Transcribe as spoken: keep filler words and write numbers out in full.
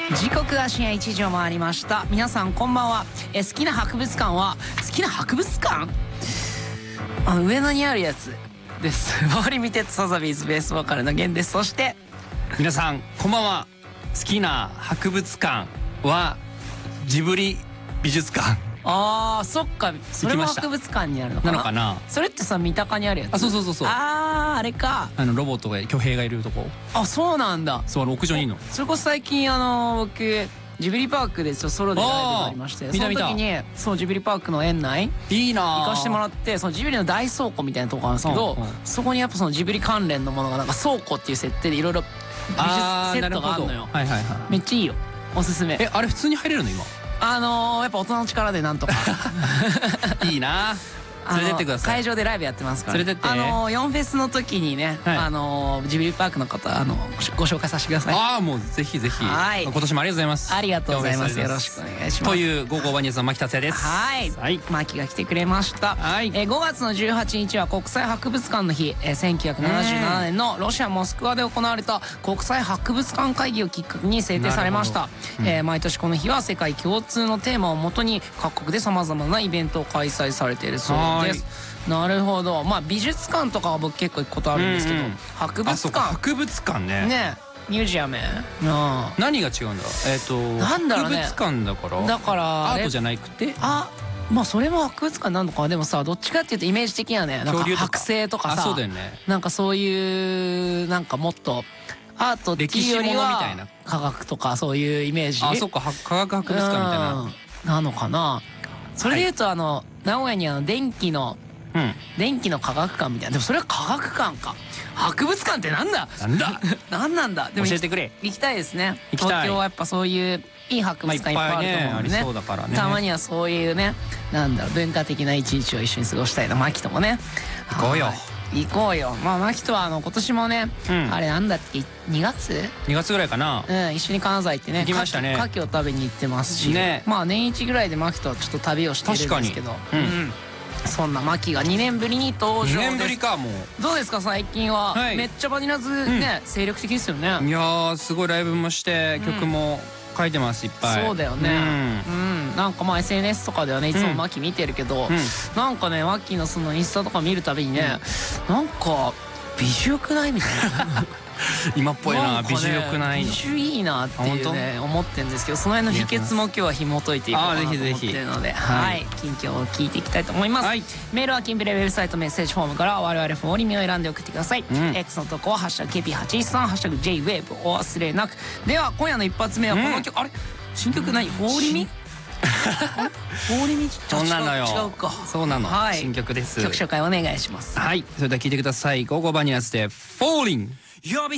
時刻は深夜いちじを回りました。皆さんこんばんは。え好きな博物館は好きな博物館あ上野にあるやつです。森見哲サザビーズベースボーカルの源です。そして皆さんこんばんは。好きな博物館はジブリ美術館。 あーそっか、それも博物館にあるのかな。 なのかな。 それってさ三鷹にあるやつ。 あ、そうそうそうそう。 あーあれか、 あのロボットが巨兵がいるとこ。 あそうなんだ。 そう、あの屋上にいるの。 それこそ最近あの僕ジブリパークでソロでライブがありまして、その時にそうジブリパークの園内いいな行かしてもらって、そのジブリの大倉庫みたいなとこあるんですけど、そこにやっぱそのジブリ関連のものがなんか倉庫っていう設定でいろいろ美術セットがあるのよ。 はいはいはい。 めっちゃいいよ、おすすめ。 え、あれ普通に入れるの今。 あのー、やっぱ大人の力でなんとかいいな。連れてってください。 会場でライブやってますから、 連れてって。 あのー、よんフェスの時にね、はい、あのー、ジブリパークの方あのご紹介させてください。 ああ、もうぜひぜひ。はい。今年もありがとうございます。 ありがとうございます。よろしくお願いします。 というゴーゴーバニラズの牧達也です。 はい。はい。牧が来てくれました。はい。えごがつのじゅうはちにちは国際博物館の日。えせんきゅうひゃくななじゅうななねんのロシアモスクワで行われた国際博物館会議をきっかけに制定されました。え毎年この日は世界共通のテーマをもとに各国でさまざまなイベントを開催されているそうです。なるほど。まあ美術館とかは僕結構行くことあるんですけど、博物館。 博物館ね。 ね、ミュージアム。 何が違うんだ。えっと博物館だから。 だからアートじゃなくて。 あ、まあそれも博物館なのかな。でもさ、どっちかっていうとイメージ的にはね、なんか剥製とかさ、なんかそういうなんかもっとアートっていうよりは科学とかそういうイメージ。 あ、そっか、科学博物館みたいななのかな。それでいうとあの名古屋にあの電気のうん、電気の科学館みたいな。でもそれは科学館か。博物館ってなんだなんだなんなんだ。でも教えてくれ。 行きたいですね。東京はやっぱそういういい博物館いっぱいあると思うんでね。たまにはそういうね、なんだろう、文化的な一日を一緒に過ごしたいな。マキともね行こうよ行こうよ。まあマキとはあの今年もね、あれなんだっけ、にがつにがつぐらいかな。 うん、一緒に金沢行ってね、 行きましたね。 牡蠣を食べに行ってますし、まあ年一ぐらいでマキとはちょっと旅をしてるんですけど、そんなマキがにねんぶりに登場です。にねんぶりか。もうどうですか最近は。めっちゃバニラズね精力的ですよね。 いやーすごいライブもして曲も書いてます、いっぱい。 そうだよね。うん、なんかまあ エスエヌエス とかではねいつもマキ見てるけど、なんかねマキのそのインスタとか見るたびにね、なんか美女よくないみたいな。 今っぽいな、美女よくないの。 美女いいなっていうね思ってるんですけど、その辺の秘訣も今日は紐解いていこうかなと思ってるので、はい近況を聞いていきたいと思います。メールはキンプレウェブサイトメッセージフォームから我々フォーリミを選んで送ってください。 X の投稿は「ハッシュタグ ケーピーはちいちさん」「ハッシュタグ ジェイウェーブ」お忘れなく。では今夜の一発目はこの曲。あれ新曲何？フォーリミ？フォーリミ？ そうなのよ。 違うか。 そうなの。新曲です。 曲紹介お願いします。 はい、それでは聴いてください。ゴーゴーバニラスで「フォーリン」。